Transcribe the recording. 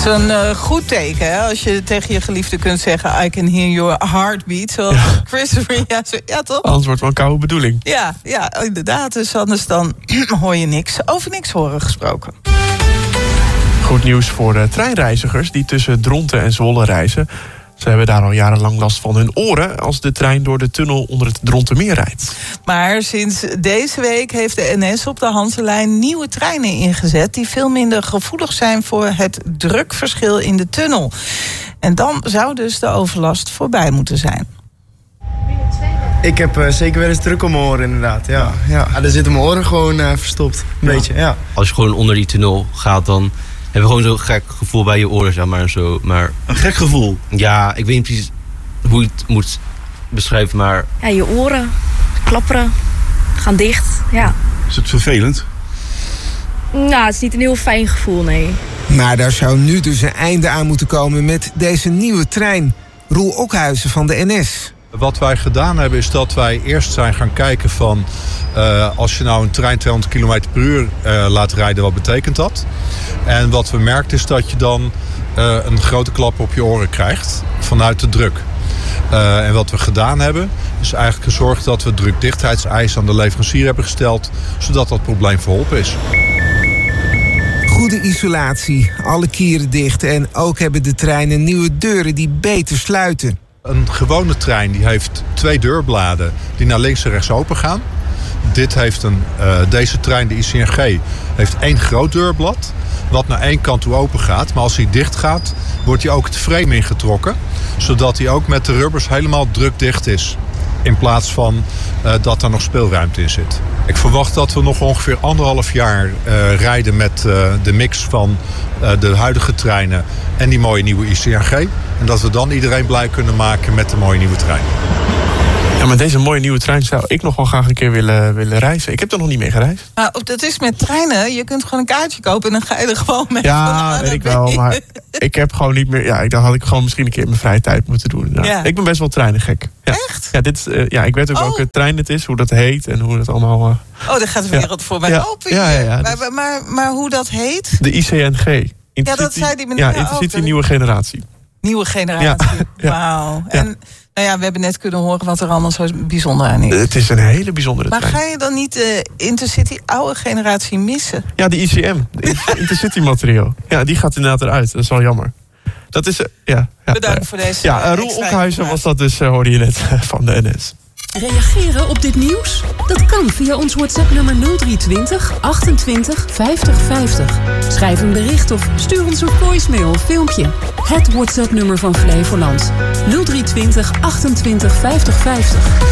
Zo'n goed teken, hè? Als je tegen je geliefde kunt zeggen... I can hear your heartbeat. Zoals Chris Ria. Ja, toch? Anders wordt wel een koude bedoeling. Ja, inderdaad. Dus anders dan hoor je niks. Over niks horen gesproken. Goed nieuws voor de treinreizigers die tussen Dronten en Zwolle reizen. Ze hebben daar al jarenlang last van hun oren... als de trein door de tunnel onder het Drontenmeer rijdt. Maar sinds deze week heeft de NS op de Hanselijn nieuwe treinen ingezet... die veel minder gevoelig zijn voor het drukverschil in de tunnel. En dan zou dus de overlast voorbij moeten zijn. Ik heb zeker wel eens druk om mijn oren, inderdaad. Ja, daar zitten mijn oren gewoon verstopt. Een beetje, ja. Als je gewoon onder die tunnel gaat, dan... heb je gewoon zo'n gek gevoel bij je oren, zeg maar, en zo. Maar, een gek gevoel? Ja, ik weet niet precies hoe je het moet beschrijven, maar... Ja, je oren klapperen, gaan dicht, ja. Is het vervelend? Nou, het is niet een heel fijn gevoel, nee. Maar daar zou nu dus een einde aan moeten komen met deze nieuwe trein. Roel Okhuizen van de NS. Wat wij gedaan hebben is dat wij eerst zijn gaan kijken van... als je nou een trein 200 km per uur laat rijden, wat betekent dat? En wat we merkten is dat je dan een grote klap op je oren krijgt vanuit de druk. En wat we gedaan hebben is eigenlijk gezorgd dat we drukdichtheidseisen aan de leverancier hebben gesteld... zodat dat probleem verholpen is. Goede isolatie, alle kieren dicht en ook hebben de treinen nieuwe deuren die beter sluiten. Een gewone trein die heeft 2 deurbladen die naar links en rechts open gaan. Deze trein, de ICNG, heeft 1 groot deurblad... wat naar 1 kant toe open gaat. Maar als hij dicht gaat, wordt hij ook het frame ingetrokken... zodat hij ook met de rubbers helemaal drukdicht is. In plaats van dat er nog speelruimte in zit. Ik verwacht dat we nog ongeveer 1,5 jaar rijden met de mix van de huidige treinen... en die mooie nieuwe ICNG. En dat we dan iedereen blij kunnen maken met de mooie nieuwe trein. Ja, met deze mooie nieuwe trein zou ik nog wel graag een keer willen reizen. Ik heb er nog niet mee gereisd. Nou, dat is met treinen. Je kunt gewoon een kaartje kopen en dan ga je er gewoon mee. Ja, weet ik wel. Maar ik heb gewoon niet meer... Ja, ik dacht had ik gewoon misschien een keer in mijn vrije tijd moeten doen. Nou, ja. Ik ben best wel treinengek. Ja. Echt? Ja, ik weet ook welke trein het is, hoe dat heet en hoe dat allemaal... Oh, daar gaat de wereld voor mij open. Ja. Maar hoe dat heet? De ICNG. Ja, dat zei die meneer. Ja, Intercity nieuwe generatie. Nieuwe generatie. Ja. Wauw. En nou ja, we hebben net kunnen horen wat er allemaal zo bijzonder aan is. Het is een hele bijzondere trein. Maar ga je dan niet de Intercity oude generatie missen? Ja, de ICM. De Intercity materiaal. Ja, die gaat inderdaad eruit. Dat is wel jammer. Dat is... Bedankt voor deze... Ja, Roel Okhuizen was dat dus, hoorde je net, van de NS. Reageren op dit nieuws? Dat kan via ons WhatsApp-nummer 0320 28 50 50. Schrijf een bericht of stuur ons een voicemail of filmpje. Het WhatsApp-nummer van Flevoland. 0320 28 50 50.